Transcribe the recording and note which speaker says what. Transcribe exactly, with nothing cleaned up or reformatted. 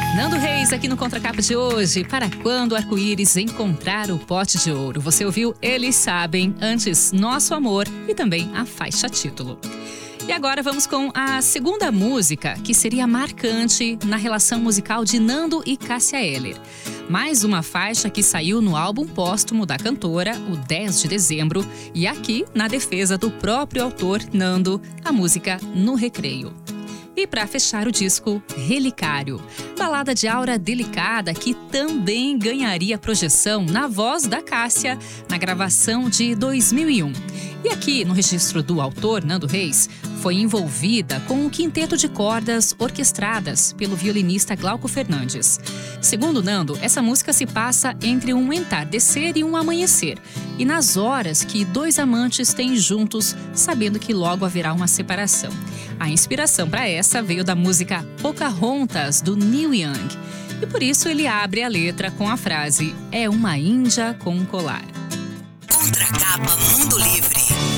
Speaker 1: Nando Reis aqui no Contracapa de hoje. Para quando o arco-íris encontrar o pote de ouro? Você ouviu Eles Sabem, antes Nosso Amor e também a faixa título. E agora vamos com a segunda música, que seria marcante na relação musical de Nando e Cássia Eller. Mais uma faixa que saiu no álbum póstumo da cantora, o dez de dezembro, e aqui, na defesa do próprio autor, Nando, a música No Recreio. E para fechar o disco, Relicário, balada de aura delicada que também ganharia projeção na voz da Cássia na gravação de dois mil e um. E aqui, no registro do autor, Nando Reis, foi envolvida com um quinteto de cordas orquestradas pelo violinista Glauco Fernandes. Segundo Nando, essa música se passa entre um entardecer e um amanhecer, e nas horas que dois amantes têm juntos, sabendo que logo haverá uma separação. A inspiração para essa veio da música Pocahontas, do Neil Young. E por isso ele abre a letra com a frase: é uma índia com um colar.
Speaker 2: Contracapa Mundo Livre.